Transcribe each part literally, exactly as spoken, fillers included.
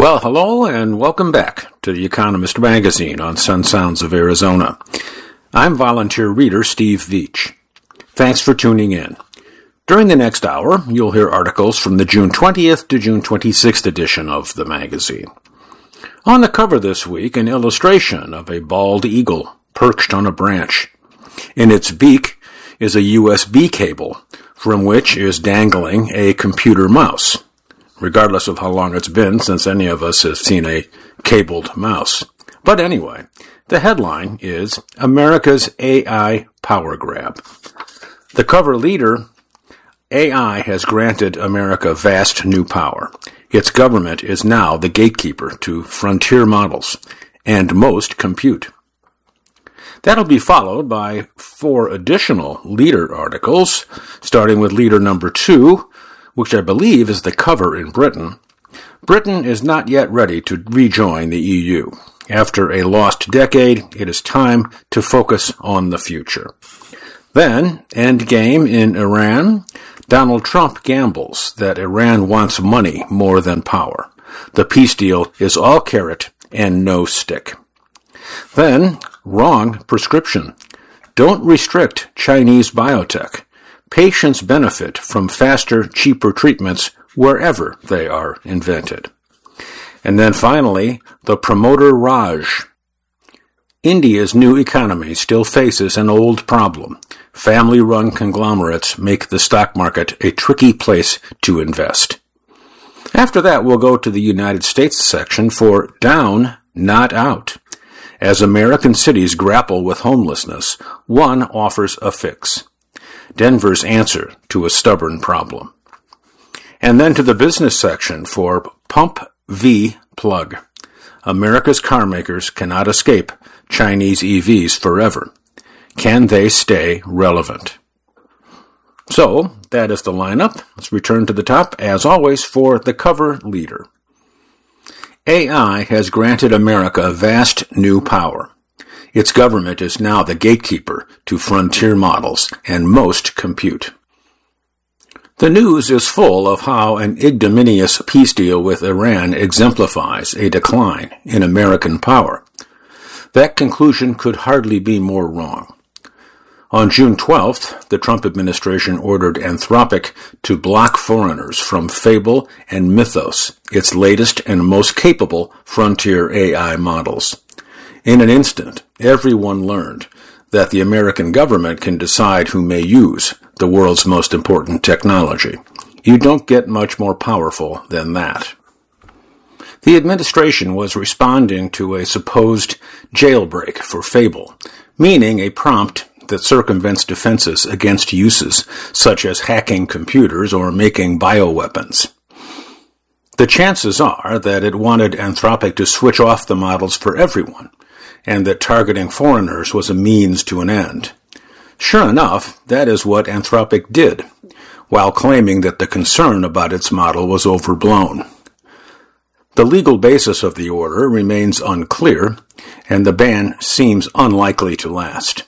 Well, hello and welcome back to The Economist magazine on Sun Sounds of Arizona. I'm volunteer reader Steve Veach. Thanks for tuning in. During the next hour, you'll hear articles from the June twentieth to June twenty-sixth edition of the magazine. On the cover this week, an illustration of a bald eagle perched on a branch. In its beak is a U S B cable, from which is dangling a computer mouse, regardless of how long it's been since any of us have seen a cabled mouse. But anyway, the headline is America's A I Power Grab. The cover leader, A I has granted America vast new power. Its government is now the gatekeeper to frontier models and most compute. That'll be followed by four additional leader articles, starting with leader number two, which I believe is the cover in Britain. Britain is not yet ready to rejoin the E U. After a lost decade, it is time to focus on the future. Then, endgame in Iran. Donald Trump gambles that Iran wants money more than power. The peace deal is all carrot and no stick. Then, wrong prescription. Don't restrict Chinese biotech. Patients benefit from faster, cheaper treatments wherever they are invented. And then finally, the promoter Raj. India's new economy still faces an old problem. Family-run conglomerates make the stock market a tricky place to invest. After that, we'll go to the United States section for Down, Not Out. As American cities grapple with homelessness, one offers a fix. Denver's answer to a stubborn problem. And then to the business section for Pump V Plug. America's car makers cannot escape Chinese E Vs forever. Can they stay relevant? So, that is the lineup. Let's return to the top, as always, for the cover leader. A I has granted America vast new power. Its government is now the gatekeeper to frontier models and most compute. The news is full of how an ignominious peace deal with Iran exemplifies a decline in American power. That conclusion could hardly be more wrong. On June twelfth, the Trump administration ordered Anthropic to block foreigners from Fable and Mythos, its latest and most capable frontier A I models. In an instant, everyone learned that the American government can decide who may use the world's most important technology. You don't get much more powerful than that. The administration was responding to a supposed jailbreak for Fable, meaning a prompt that circumvents defenses against uses such as hacking computers or making bioweapons. The chances are that it wanted Anthropic to switch off the models for everyone, and that targeting foreigners was a means to an end. Sure enough, that is what Anthropic did, while claiming that the concern about its model was overblown. The legal basis of the order remains unclear, and the ban seems unlikely to last.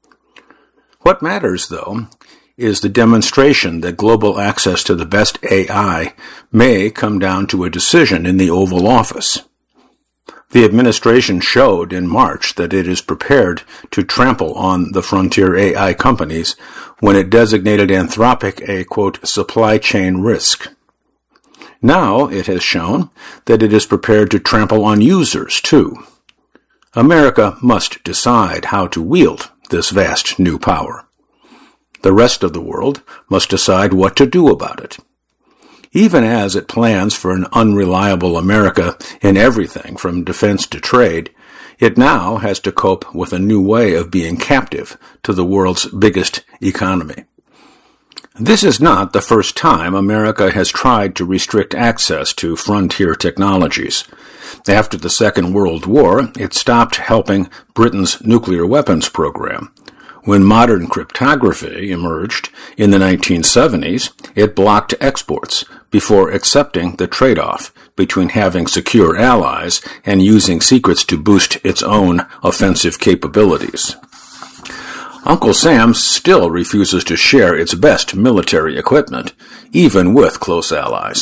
What matters, though, is the demonstration that global access to the best A I may come down to a decision in the Oval Office. The administration showed in March that it is prepared to trample on the frontier A I companies when it designated Anthropic a, quote, supply chain risk. Now it has shown that it is prepared to trample on users, too. America must decide how to wield this vast new power. The rest of the world must decide what to do about it. Even as it plans for an unreliable America in everything from defense to trade, it now has to cope with a new way of being captive to the world's biggest economy. This is not the first time America has tried to restrict access to frontier technologies. After the Second World War, it stopped helping Britain's nuclear weapons program. When modern cryptography emerged in the nineteen seventies, it blocked exports before accepting the trade-off between having secure allies and using secrets to boost its own offensive capabilities. Uncle Sam still refuses to share its best military equipment, even with close allies.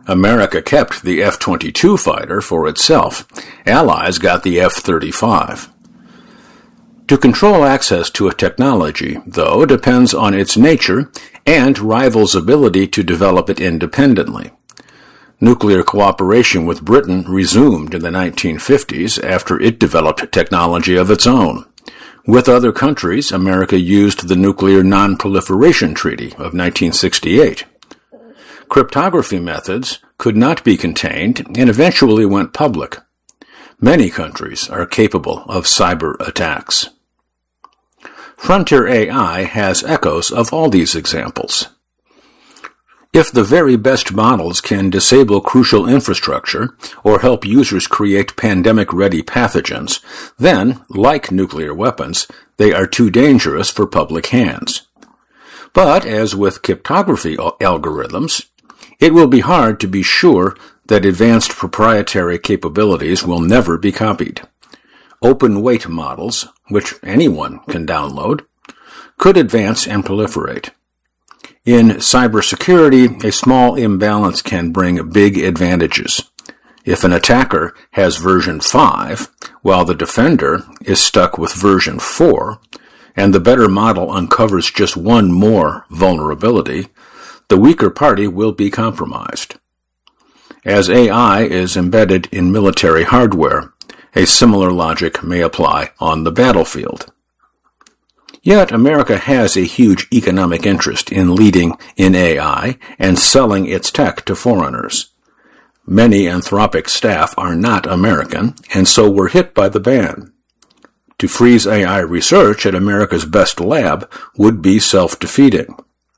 America kept the F twenty-two fighter for itself. Allies got the F thirty-five. To control access to a technology, though, depends on its nature and rivals' ability to develop it independently. Nuclear cooperation with Britain resumed in the nineteen fifties after it developed technology of its own. With other countries, America used the Nuclear Non-Proliferation Treaty of nineteen sixty-eight. Cryptography methods could not be contained and eventually went public. Many countries are capable of cyber attacks. Frontier A I has echoes of all these examples. If the very best models can disable crucial infrastructure or help users create pandemic-ready pathogens, then, like nuclear weapons, they are too dangerous for public hands. But, as with cryptography algorithms, it will be hard to be sure that advanced proprietary capabilities will never be copied. Open-weight models, which anyone can download, could advance and proliferate. In cybersecurity, a small imbalance can bring big advantages. If an attacker has version five, while the defender is stuck with version four, and the better model uncovers just one more vulnerability, the weaker party will be compromised. As A I is embedded in military hardware, a similar logic may apply on the battlefield. Yet America has a huge economic interest in leading in A I and selling its tech to foreigners. Many Anthropic staff are not American, and so were hit by the ban. To freeze A I research at America's best lab would be self-defeating.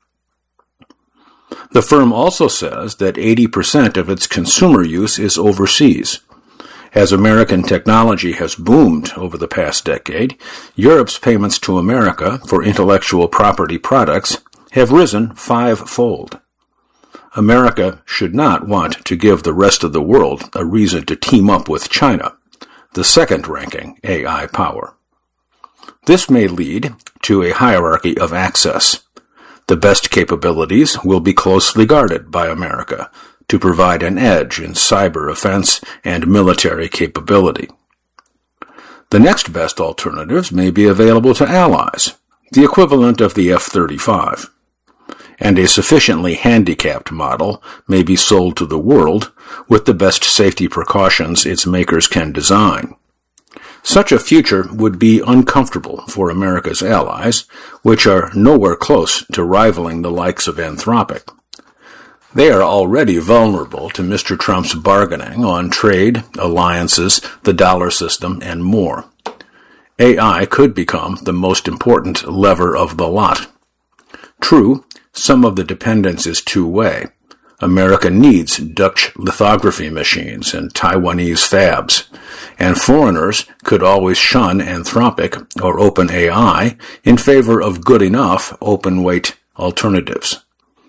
The firm also says that eighty percent of its consumer use is overseas. As American technology has boomed over the past decade, Europe's payments to America for intellectual property products have risen five-fold. America should not want to give the rest of the world a reason to team up with China, the second-ranking A I power. This may lead to a hierarchy of access. The best capabilities will be closely guarded by America to provide an edge in cyber offense and military capability. The next best alternatives may be available to allies, the equivalent of the F thirty-five, and a sufficiently handicapped model may be sold to the world with the best safety precautions its makers can design. Such a future would be uncomfortable for America's allies, which are nowhere close to rivaling the likes of Anthropic. They are already vulnerable to Mister Trump's bargaining on trade, alliances, the dollar system, and more. A I could become the most important lever of the lot. True, some of the dependence is two-way. America needs Dutch lithography machines and Taiwanese fabs, and foreigners could always shun Anthropic or OpenAI in favor of good enough open-weight alternatives.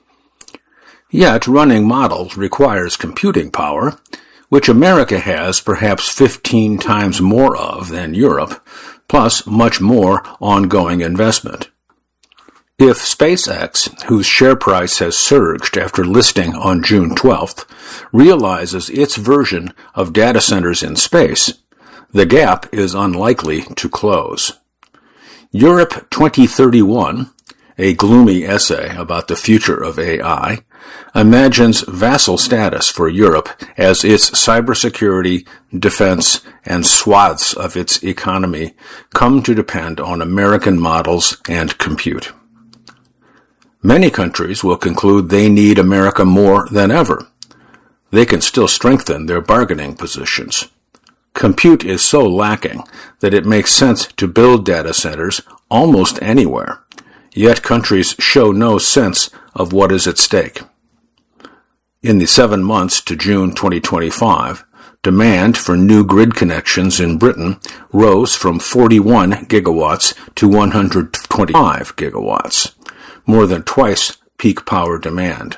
Yet running models requires computing power, which America has perhaps fifteen times more of than Europe, plus much more ongoing investment. If SpaceX, whose share price has surged after listing on June twelfth, realizes its version of data centers in space, the gap is unlikely to close. Europe twenty thirty-one, a gloomy essay about the future of A I, imagines vassal status for Europe as its cybersecurity, defense, and swaths of its economy come to depend on American models and compute. Many countries will conclude they need America more than ever. They can still strengthen their bargaining positions. Compute is so lacking that it makes sense to build data centers almost anywhere, yet countries show no sense of what is at stake. In the seven months to June twenty twenty-five, demand for new grid connections in Britain rose from forty-one gigawatts to one hundred twenty-five gigawatts, more than twice peak power demand.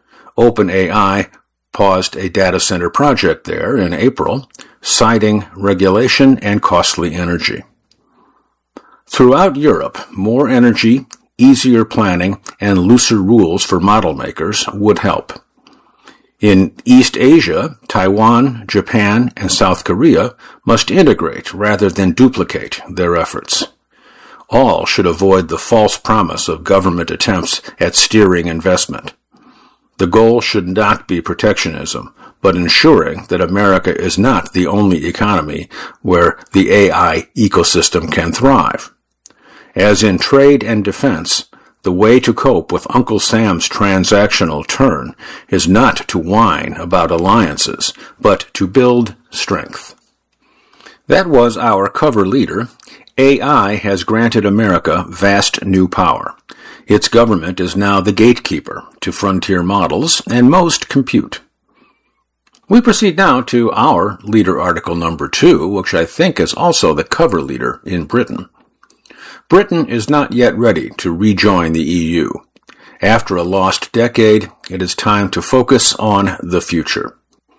OpenAI paused a data center project there in April, citing regulation and costly energy. Throughout Europe, more energy, easier planning, and looser rules for model makers would help. In East Asia, Taiwan, Japan, and South Korea must integrate rather than duplicate their efforts. All should avoid the false promise of government attempts at steering investment. The goal should not be protectionism, but ensuring that America is not the only economy where the A I ecosystem can thrive. As in trade and defense, the way to cope with Uncle Sam's transactional turn is not to whine about alliances, but to build strength. That was our cover leader. A I has granted America vast new power. Its government is now the gatekeeper to frontier models and most compute. We proceed now to our leader article number two, which I think is also the cover leader in Britain. Britain is not yet ready to rejoin the E U. After a lost decade, it is time to focus on the future.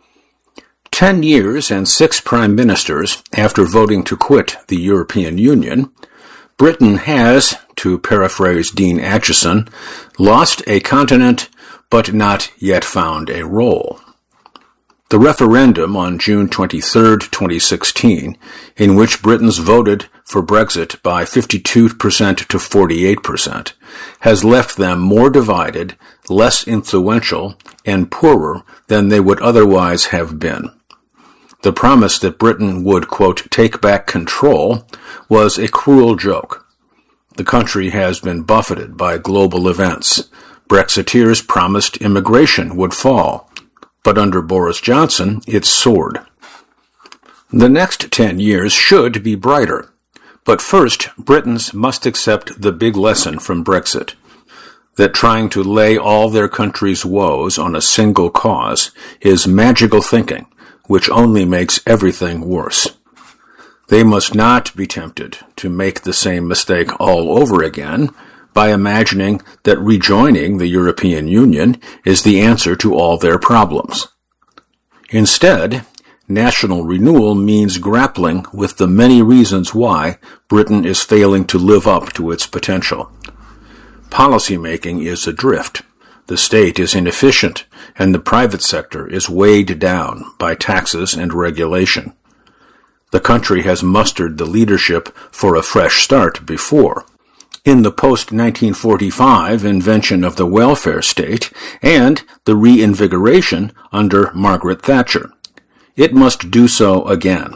Ten years and six prime ministers after voting to quit the European Union, Britain has, to paraphrase Dean Acheson, lost a continent but not yet found a role. The referendum on June twenty-third, twenty sixteen, in which Britons voted for Brexit by fifty-two percent to forty-eight percent, has left them more divided, less influential, and poorer than they would otherwise have been. The promise that Britain would, quote, take back control was a cruel joke. The country has been buffeted by global events. Brexiteers promised immigration would fall, but under Boris Johnson, it soared. The next ten years should be brighter, but first, Britons must accept the big lesson from Brexit, that trying to lay all their country's woes on a single cause is magical thinking, which only makes everything worse. They must not be tempted to make the same mistake all over again by imagining that rejoining the European Union is the answer to all their problems. Instead, national renewal means grappling with the many reasons why Britain is failing to live up to its potential. Policymaking is adrift. The state is inefficient, and the private sector is weighed down by taxes and regulation. The country has mustered the leadership for a fresh start before, in the post nineteen forty-five invention of the welfare state and the reinvigoration under Margaret Thatcher. It must do so again.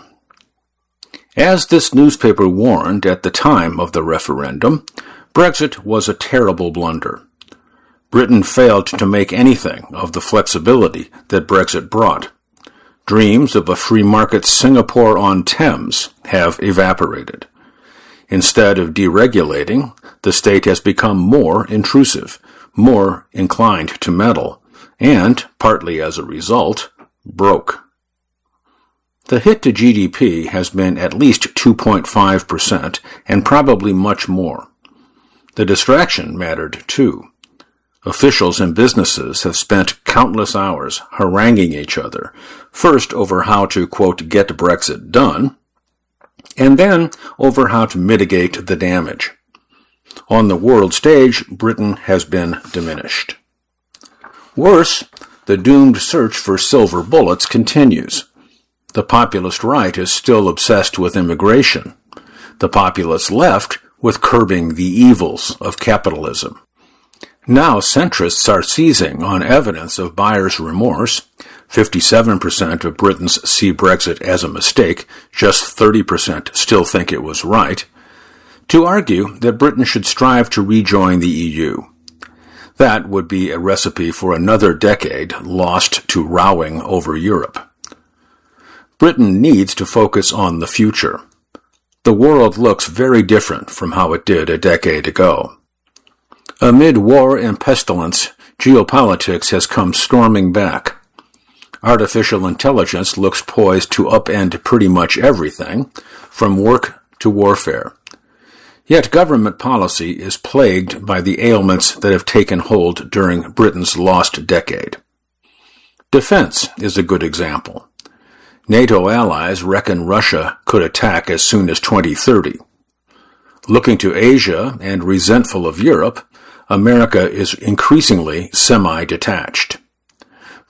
As this newspaper warned at the time of the referendum, Brexit was a terrible blunder. Britain failed to make anything of the flexibility that Brexit brought. Dreams of a free market Singapore-on-Thames have evaporated. Instead of deregulating, the state has become more intrusive, more inclined to meddle, and, partly as a result, broke. The hit to G D P has been at least two point five percent, and probably much more. The distraction mattered, too. Officials and businesses have spent countless hours haranguing each other, first over how to, quote, get Brexit done, and then over how to mitigate the damage. On the world stage, Britain has been diminished. Worse, the doomed search for silver bullets continues. The populist right is still obsessed with immigration. The populist left with curbing the evils of capitalism. Now centrists are seizing on evidence of buyer's remorse. fifty-seven percent of Britons see Brexit as a mistake, just thirty percent still think it was right, to argue that Britain should strive to rejoin the E U. That would be a recipe for another decade lost to rowing over Europe. Britain needs to focus on the future. The world looks very different from how it did a decade ago. Amid war and pestilence, geopolitics has come storming back. Artificial intelligence looks poised to upend pretty much everything, from work to warfare. Yet government policy is plagued by the ailments that have taken hold during Britain's lost decade. Defense is a good example. NATO allies reckon Russia could attack as soon as twenty thirty. Looking to Asia and resentful of Europe, America is increasingly semi-detached.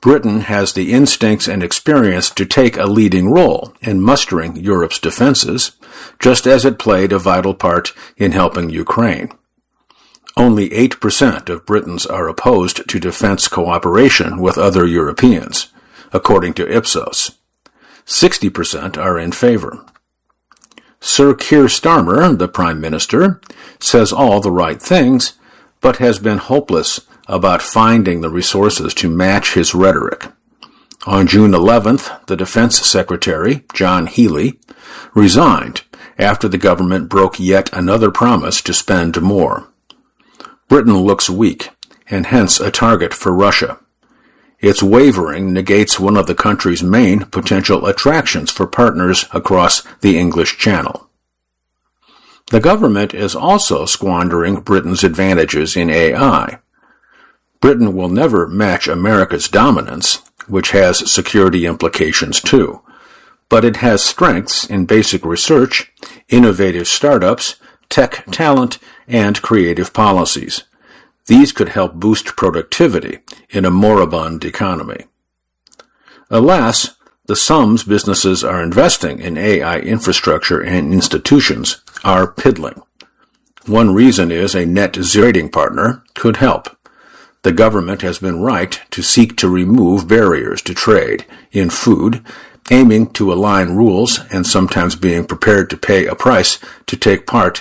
Britain has the instincts and experience to take a leading role in mustering Europe's defenses, just as it played a vital part in helping Ukraine. Only eight percent of Britons are opposed to defense cooperation with other Europeans, according to Ipsos. sixty percent are in favor. Sir Keir Starmer, the Prime Minister, says all the right things, but has been hopeless about finding the resources to match his rhetoric. On June eleventh, the Defense Secretary, John Healey, resigned after the government broke yet another promise to spend more. Britain looks weak, and hence a target for Russia. Its wavering negates one of the country's main potential attractions for partners across the English Channel. The government is also squandering Britain's advantages in A I. Britain will never match America's dominance, which has security implications too, but it has strengths in basic research, innovative startups, tech talent, and creative policies. These could help boost productivity in a moribund economy. Alas, the sums businesses are investing in A I infrastructure and institutions are piddling. One reason is a net zero trading partner could help. The government has been right to seek to remove barriers to trade in food, aiming to align rules and sometimes being prepared to pay a price to take part